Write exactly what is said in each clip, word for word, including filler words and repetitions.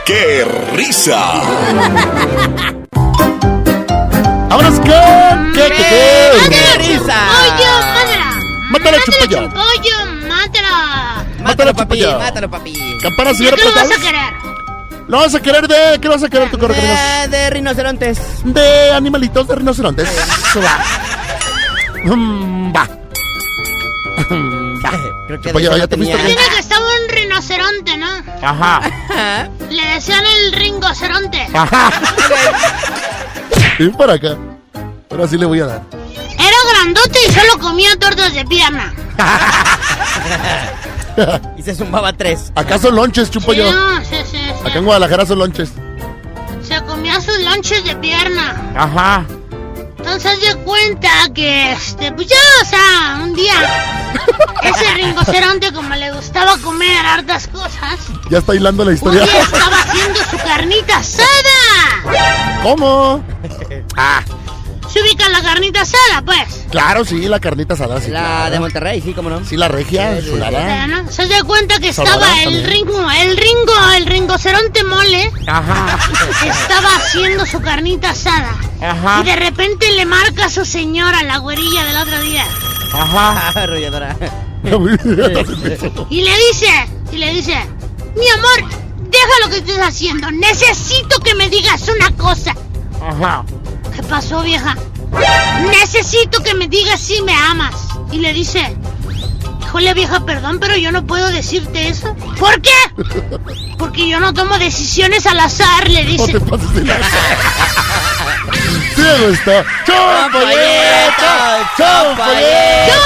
¡Qué risa! ¡Vámonos con qué, qué, qué! ¡Qué risa! ¡Pollo, mátala! ¡Mátala, Chumpollo! ¡Pollo, mátala! Mátalo, papi, Chumpollo. mátalo, papi. Campana, ¿De señora qué lo vas a Platales. querer? ¿Lo vas a querer de...? ¿Qué lo vas a querer tu correcaminos? De, de rinocerontes. De animalitos, de rinocerontes. Eso va. Mm, va. Mm, va. Creo que Chumpollo, de eso ya no te fuiste tenía. Tiene que estar un rinoceronte, ¿no? Ajá. Le decían el ringoceronte. Ajá. Ven para acá. Ahora sí le voy a dar. Era grandote y solo comía tortas de pierna. Y se zumbaba tres. Acá son lonches, Sí, Chumpollo. no, sí, sí, sí. Acá en Guadalajara son lonches. Se comía sus lonches de pierna. Ajá. Entonces se cuenta que, este, pues ya, o sea, un día, ese ringoceronte, como le gustaba comer hartas cosas, Ya está hilando la un historia. día estaba haciendo su carnita asada. ¿Cómo? Ah, Se ubica la carnita asada, pues. claro, sí, la carnita asada, sí. La claro. de Monterrey, sí, cómo no. Sí, la regia, Sí, sí, chulada. ¿no? Se da cuenta que Sonora estaba el también. ringo, el ringo, el ringoceronte mole, Ajá. estaba haciendo su carnita asada. Ajá. Y de repente le marca a su señora, la güerilla del otro día. Ajá. Ah, arrolladora. Y le dice, y le dice, mi amor, deja lo que estés haciendo. Necesito que me digas una cosa. Ajá. ¿Qué pasó, vieja? Necesito que me digas si me amas. Y le dice, híjole, vieja, perdón, pero yo no puedo decirte eso. ¿Por qué? Porque yo no tomo decisiones al azar, le No dice. te pases de la... Sí me gustó. ¡Chompollito! ¡Chompollito!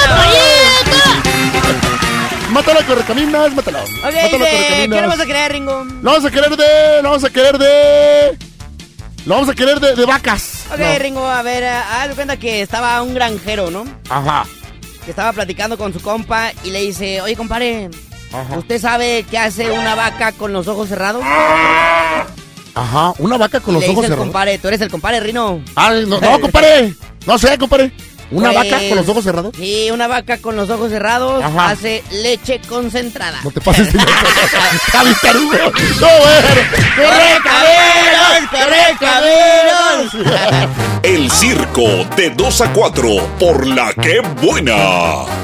Mátala, correcaminas, mátala. Ok, Mátala, de... ¿qué correcaminas. le vas a creer, Ringo? Lo vamos a querer de... Lo vamos a querer de... Lo vamos a querer de, de vacas. Ok, No. Ringo, a ver, haz de cuenta que estaba un granjero, ¿no? Ajá. Que estaba platicando con su compa y le dice, oye, compadre, Ajá. ¿usted sabe qué hace una vaca con los ojos cerrados? Ajá. Una vaca con Y los le dice ojos el cerrados. compadre, tú eres el compadre, Rino. Ah, no, no, compadre. No sé, compadre. ¿Una Pues, vaca con los ojos cerrados? Sí, una vaca con los ojos cerrados Ajá. hace leche concentrada. No te pases de... ¡Javi Caruso! ¡No, bueno! ¡Corre, caberos! ¡Corre, caberos! El circo de dos a cuatro por la que buena.